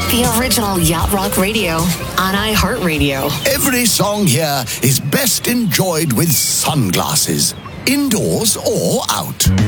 The original Yacht Rock Radio on iHeartRadio. Every song here is best enjoyed with sunglasses, indoors or out.